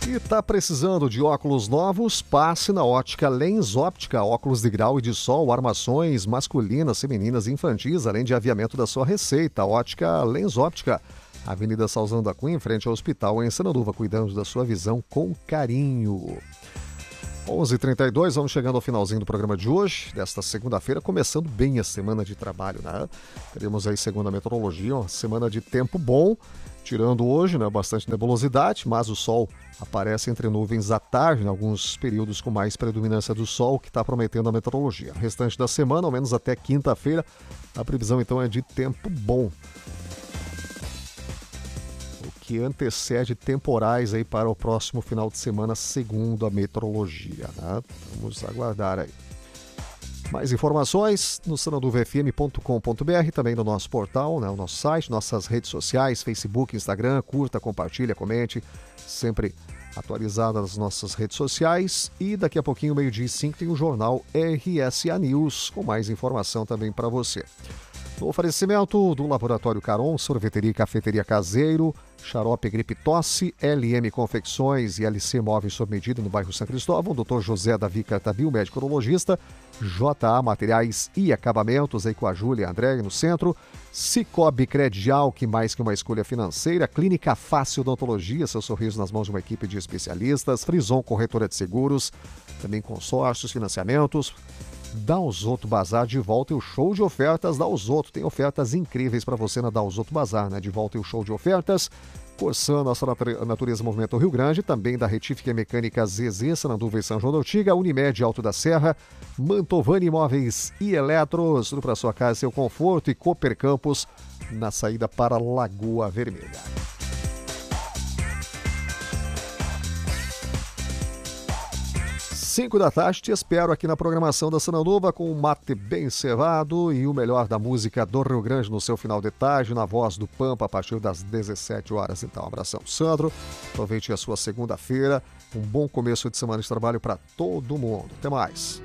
E tá precisando de óculos novos? Passe na Ótica Lens Óptica, óculos de grau e de sol, armações masculinas, femininas e infantis, além de aviamento da sua receita. Ótica Lens Óptica, Avenida Salzano da Cunha, em frente ao hospital em Sananduva, cuidando da sua visão com carinho. 11h32, vamos chegando ao finalzinho do programa de hoje, desta segunda-feira, começando bem a semana de trabalho, né? Teremos aí, segundo a meteorologia, uma semana de tempo bom, tirando hoje, né, bastante nebulosidade, mas o sol aparece entre nuvens à tarde, em alguns períodos com mais predominância do sol, que está prometendo a meteorologia. No restante da semana, ao menos até quinta-feira, a previsão então é de tempo bom, que antecede temporais aí para o próximo final de semana, segundo a meteorologia, né? Vamos aguardar aí. Mais informações no sananduvafm.com.br, também no nosso portal, né, o nosso site, nossas redes sociais, Facebook, Instagram, curta, compartilha, comente, sempre atualizada nas nossas redes sociais. E daqui a pouquinho, meio-dia e 5, tem o jornal RSA News, com mais informação também para você. No oferecimento do Laboratório Caron, Sorveteria e Cafeteria Caseiro, Xarope Gripe Tosse, LM Confecções e LC Móveis sob medida no bairro São Cristóvão, Dr. José Davi Cartabil, médico urologista, JA Materiais e Acabamentos, aí com a Júlia e a André no centro, Cicobi Credial, que mais que uma escolha financeira, Clínica Fácil Odontologia, seu sorriso nas mãos de uma equipe de especialistas, Frison Corretora de Seguros, também consórcios, financiamentos, Dalzotto Bazar de volta e o show de ofertas Dalzotto. Tem ofertas incríveis para você na Dalzotto Bazar, né? De volta e o show de ofertas. Corsan, nossa natureza movimento Rio Grande, também da Retífica Mecânica ZZ, Sananduva e São João da Ortiga, Unimed Alto da Serra, Mantovani Imóveis e Eletros, tudo para sua casa e seu conforto, e Cooper Campos, na saída para Lagoa Vermelha. 5 da tarde, te espero aqui na programação da Sananduva com um mate bem cevado e o melhor da música do Rio Grande no seu final de tarde, na voz do Pampa, a partir das 17 horas. Então, um abração, Sandro. Aproveite a sua segunda-feira. Um bom começo de semana de trabalho para todo mundo. Até mais.